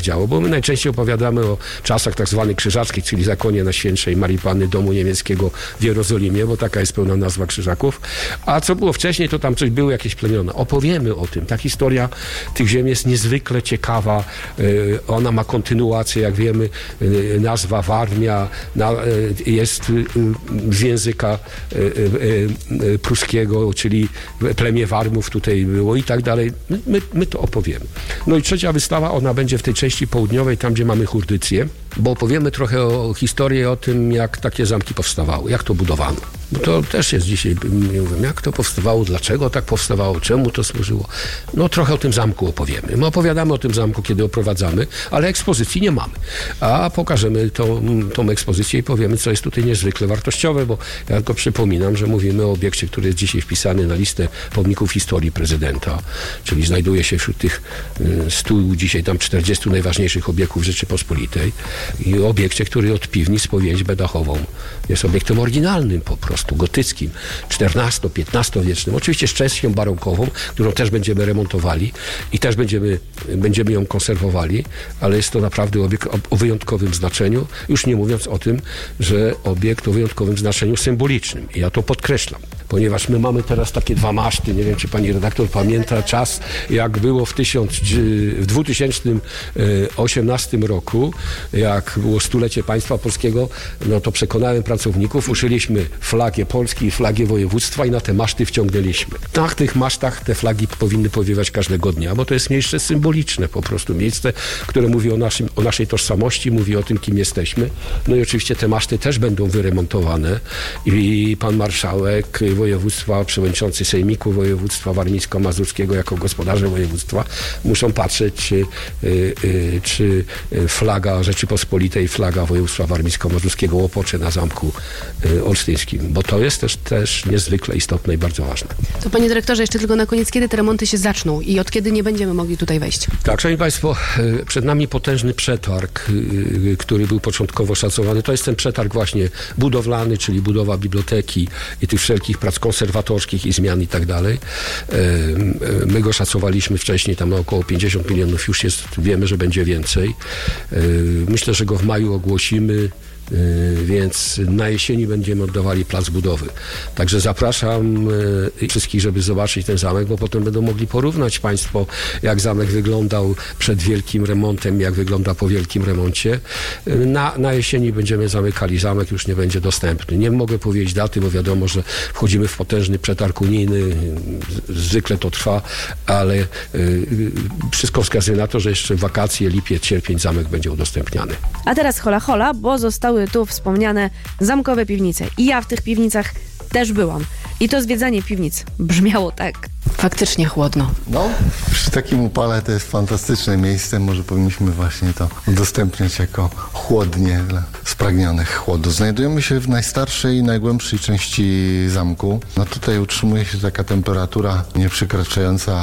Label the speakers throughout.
Speaker 1: działo, bo my najczęściej opowiadamy o czasach tak zwanych krzyżackich, czyli zakonie Najświętszej Marii Panny Domu Niemieckiego w Jerozolimie, bo taka jest pełna nazwa Krzyżaków. A co było wcześniej, to tam coś było jakieś plemiona. Opowiemy o tym. Ta historia tych ziem jest niezwykle ciekawa. Ona ma kontynuację, jak wiemy, nazwa Warmia jest z języka pruskiego, czyli plemię Warmów tutaj było i tak dalej. My to opowiemy. No i trzecia wystawa, ona będzie w tej części południowej, tam gdzie mamy Chórdycję, bo opowiemy trochę o historii, o tym, jak takie zamki powstawały, jak to budowano. Bo to też jest dzisiaj, mówię, jak to powstawało, dlaczego tak powstawało, czemu to służyło. No trochę o tym zamku opowiemy. My opowiadamy o tym zamku, kiedy oprowadzamy, ale ekspozycji nie mamy. A pokażemy tą ekspozycję i powiemy, co jest tutaj niezwykle wartościowe, bo ja tylko przypominam, że mówimy o obiekcie, który jest dzisiaj wpisany na listę pomników historii prezydenta, czyli znajduje się wśród tych 100, dzisiaj tam 40 najważniejszych obiektów Rzeczypospolitej i obiekcie, który od piwnic po wieźbę dachową jest obiektem oryginalnym po prostu, gotyckim, XIV-XV wiecznym, oczywiście z częścią barokową, którą też będziemy remontowali i też będziemy ją konserwowali, ale jest to naprawdę obiekt o wyjątkowym znaczeniu, już nie mówiąc o tym, że obiekt o wyjątkowym znaczeniu symbolicznym. I ja to podkreślam, ponieważ my mamy teraz takie dwa maszty, nie wiem, czy pani redaktor pamięta czas, jak było w 2018 roku, jak było stulecie państwa polskiego, no to przekonałem pracowników, uszyliśmy flagę Polski i flagę województwa i na te maszty wciągnęliśmy. Na tych masztach te flagi powinny powiewać każdego dnia, bo to jest miejsce symboliczne po prostu, miejsce, które mówi o naszej tożsamości, mówi o tym, kim jesteśmy. No i oczywiście te maszty też będą wyremontowane i pan marszałek województwa, przewodniczący Sejmiku Województwa Warmińsko-Mazurskiego jako gospodarze województwa muszą patrzeć, czy flaga Rzeczypospolitej, flaga województwa warmińsko-mazurskiego łopocze na Zamku Olsztyńskim, bo to jest też niezwykle istotne i bardzo ważne.
Speaker 2: To panie dyrektorze, jeszcze tylko na koniec, kiedy te remonty się zaczną i od kiedy nie będziemy mogli tutaj wejść?
Speaker 1: Tak, szanowni państwo, przed nami potężny przetarg, który był początkowo szacowany. To jest ten przetarg właśnie budowlany, czyli budowa biblioteki i tych wszelkich prac konserwatorskich i zmian i tak dalej. My go szacowaliśmy wcześniej tam na około 50 milionów, już jest, wiemy, że będzie więcej. Myślę, że go w maju ogłosimy, więc na jesieni będziemy oddawali plac budowy. Także zapraszam wszystkich, żeby zobaczyć ten zamek, bo potem będą mogli porównać państwo, jak zamek wyglądał przed wielkim remontem, jak wygląda po wielkim remoncie. Na jesieni będziemy zamykali zamek, już nie będzie dostępny. Nie mogę powiedzieć daty, bo wiadomo, że wchodzimy w potężny przetarg unijny, zwykle to trwa, ale wszystko wskazuje na to, że jeszcze w wakacje, lipiec, sierpień zamek będzie udostępniany.
Speaker 2: A teraz hola hola, bo zostały tu wspomniane zamkowe piwnice. I ja w tych piwnicach też byłam. I to zwiedzanie piwnic brzmiało tak. Faktycznie chłodno.
Speaker 3: No, przy takim upale to jest fantastyczne miejsce. Może powinniśmy właśnie to udostępniać jako chłodnie dla spragnionych chłodu. Znajdujemy się w najstarszej i najgłębszej części zamku. No tutaj utrzymuje się taka temperatura nie przekraczająca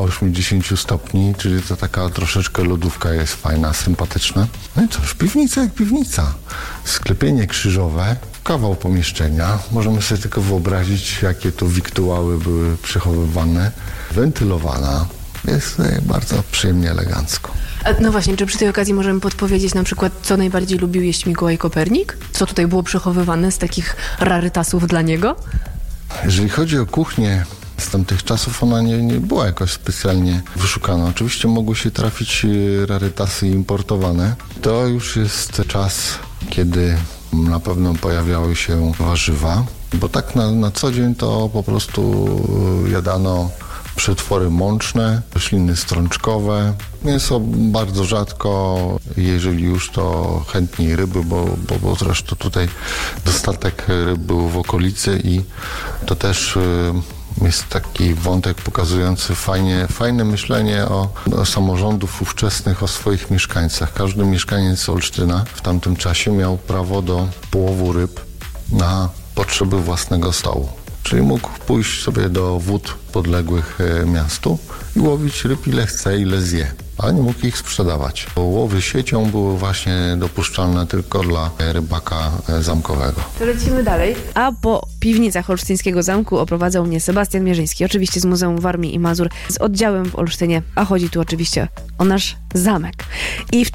Speaker 3: 80 stopni, czyli to taka troszeczkę lodówka jest fajna, sympatyczna. No i cóż, piwnica jak piwnica. Sklepienie krzyżowe, kawał pomieszczenia. Możemy sobie tylko wyobrazić, jakie tu wiktuały były przechowywane. Wentylowana. Jest bardzo przyjemnie, elegancko.
Speaker 2: No właśnie, czy przy tej okazji możemy podpowiedzieć na przykład, co najbardziej lubił jeść Mikołaj Kopernik? Co tutaj było przechowywane z takich rarytasów dla niego?
Speaker 3: Jeżeli chodzi o kuchnię, z tamtych czasów ona nie była jakoś specjalnie wyszukana. Oczywiście mogły się trafić rarytasy importowane. To już jest czas, kiedy na pewno pojawiały się warzywa, bo tak na co dzień to po prostu jadano przetwory mączne, rośliny strączkowe. Mięso bardzo rzadko, jeżeli już to chętniej ryby, bo zresztą tutaj dostatek ryb był w okolicy i to też jest taki wątek pokazujący fajne myślenie o samorządów ówczesnych, o swoich mieszkańcach. Każdy mieszkaniec Olsztyna w tamtym czasie miał prawo do połowu ryb na potrzeby własnego stołu. Czyli mógł pójść sobie do wód podległych miastu i łowić ryb ile chce, ile zje, ale nie mógł ich sprzedawać. Łowy siecią były właśnie dopuszczalne tylko dla rybaka zamkowego.
Speaker 2: To lecimy dalej. A po piwnicach Olsztyńskiego Zamku oprowadzał mnie Sebastian Mierzyński, oczywiście z Muzeum Warmii i Mazur, z oddziałem w Olsztynie, a chodzi tu oczywiście o nasz zamek. I w